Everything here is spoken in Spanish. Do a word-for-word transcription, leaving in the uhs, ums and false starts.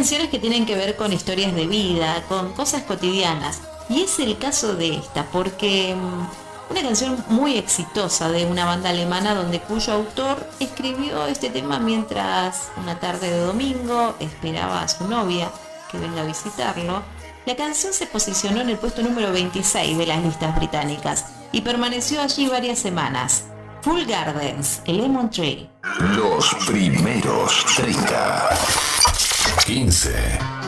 canciones que tienen que ver con historias de vida, con cosas cotidianas. Y es el caso de esta, porque mm, una canción muy exitosa de una banda alemana donde cuyo autor escribió este tema mientras una tarde de domingo esperaba a su novia que venga a visitarlo. La canción se posicionó en el puesto número veintiséis de las listas británicas y permaneció allí varias semanas. Full Gardens, Lemon Tree. Los primeros treinta. quince.